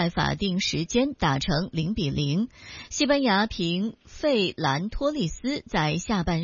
在法定时间打成0-0。西班牙凭费兰托利斯在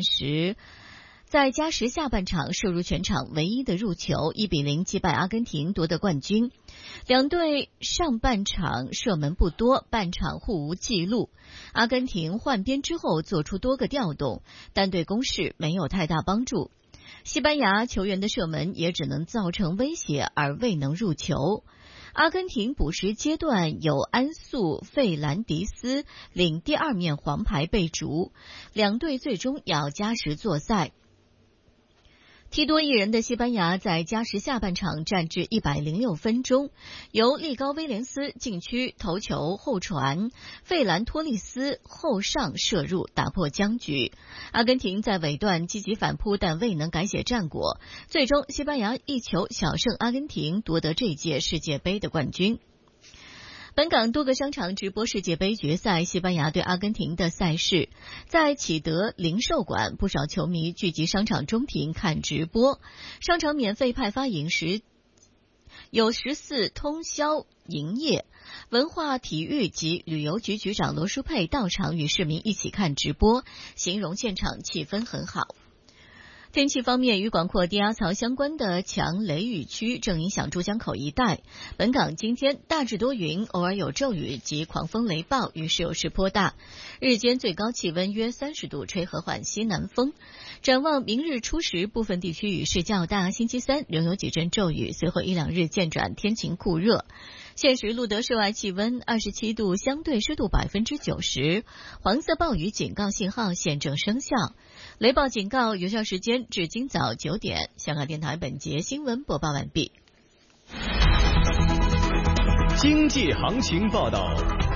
加时下半场射入全场唯一的入球，1-0击败阿根廷夺得冠军。两队上半场射门不多，半场互无纪录。阿根廷换边之后做出多个调动，但对攻势没有太大帮助。西班牙球员的射门也只能造成威胁而未能入球。阿根廷补时阶段有安素费兰迪斯领第2面黄牌被逐，两队最终要加时作赛。踢多一人的西班牙在加时下半场战至106分钟，由利高威廉斯禁区头球后传，费兰托利斯后上射入打破僵局。阿根廷在尾段积极反扑，但未能改写战果，最终西班牙1球小胜阿根廷，夺得这届世界杯的冠军。本港多个商场直播世界杯决赛西班牙对阿根廷的赛事，在启德零售馆，不少球迷聚集商场中庭看直播。商场免费派发饮食，有14通宵营业。文化体育及旅游局局长罗淑佩到场与市民一起看直播，形容现场气氛很好。天气方面，与广阔低压槽相关的强雷雨区正影响珠江口一带。本港今天大致多云，偶尔有骤雨及狂风雷暴，雨势有时颇大。日间最高气温约30度，吹和缓西南风。展望明日初时，部分地区雨势较大，星期三仍有几阵骤雨，随后1-2日渐转天晴酷热。现时录得室外气温27度，相对湿度90%，黄色暴雨警告信号现正生效。雷暴警告有效时间至今早9点。香港电台本节新闻播报完毕。 经济行情报道。